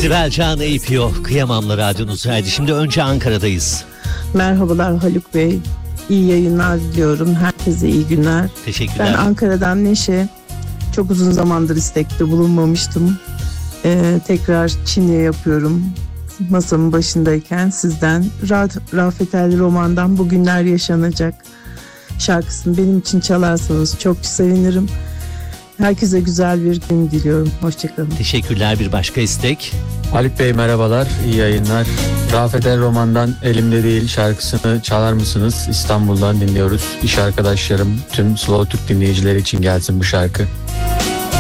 Sibel Can Eyüpio, Kıyamamlı Radyonuzdaydı. Şimdi önce Ankara'dayız. Merhabalar Haluk Bey. İyi yayınlar diliyorum. Herkese iyi günler. Teşekkürler. Ben Ankara'dan Neşe. Çok uzun zamandır istekte bulunmamıştım. Tekrar Çin'e yapıyorum. Masamın başındayken sizden Rafet El Roman'dan Bugünler Yaşanacak şarkısını benim için çalarsanız çok sevinirim. Herkese güzel bir gün diliyorum. Hoşçakalın. Teşekkürler. Bir başka istek. Haluk Bey merhabalar, iyi yayınlar. Rafet El Roman'dan Elimde Değil şarkısını çalar mısınız? İstanbul'dan dinliyoruz. İş arkadaşlarım, tüm Slow Türk dinleyicileri için gelsin bu şarkı.